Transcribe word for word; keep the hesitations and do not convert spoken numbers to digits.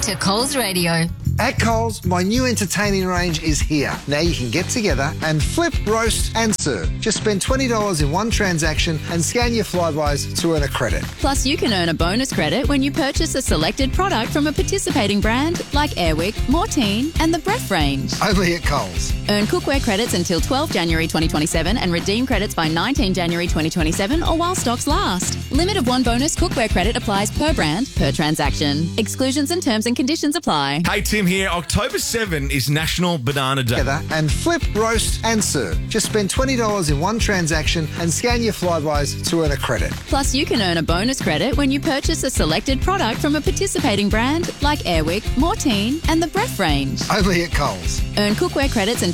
to Coles Radio. At Coles, my new entertaining range is here. Now you can get together and flip, roast and serve. Just spend twenty dollars in one transaction and scan your Flybuys to earn a credit. Plus, you can earn a bonus credit when you purchase a selected product from a participating brand like Airwick, Mortein and the Bref range. Only at Coles. Earn cookware credits until twelfth January twenty twenty-seven and redeem credits by nineteenth January twenty twenty-seven or while stocks last. Limit of one bonus cookware credit applies per brand, per transaction. Exclusions and terms and conditions apply. Hey, Tim here. October seventh is National Banana Day. Together and flip, roast and serve. Just spend twenty dollars in one transaction and scan your Flybuys to earn a credit. Plus, you can earn a bonus credit when you purchase a selected product from a participating brand like Airwick, Mortein and the Bref range. Only at Coles. Earn cookware credits until